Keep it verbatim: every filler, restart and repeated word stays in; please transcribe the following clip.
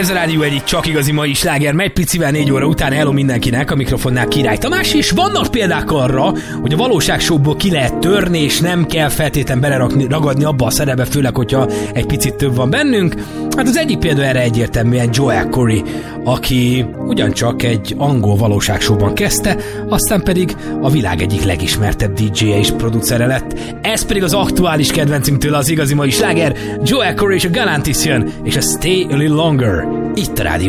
Ez a rádió egyik csak igazi mai sláger, megy picivel négy óra után. Hello mindenkinek, a mikrofonnál Király Tamás, és vannak példák arra, hogy a valóságshow-ból ki lehet törni, és nem kell feltétlen belerakni, ragadni abba a szerepbe, főleg, hogyha egy picit több van bennünk. Hát az egyik példa erre egyértelműen Joel Corry, aki ugyancsak egy angol valóságshow-ban kezdte, aztán pedig a világ egyik legismertebb dé dzsé-je és producere lett. Ez pedig az aktuális kedvencünktől az igazi mai sláger, Joel Corry és a Galantis jön, és a Stay a Little Longer, itt a Rádió